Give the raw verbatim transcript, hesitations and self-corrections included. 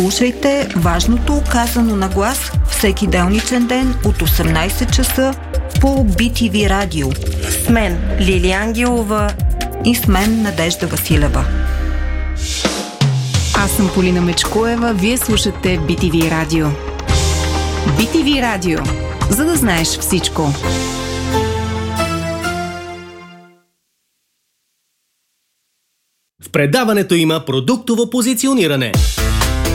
Слушайте важното казано на глас всеки делничен ден от осемнайсет часа по Би Ти Ви Радио. С мен Лили Ангелова и с мен Надежда Василева. Аз съм Полина Мечкоева, вие слушате Би Ти Ви Радио. Би Ти Ви Радио, за да знаеш всичко. В предаването има продуктово позициониране.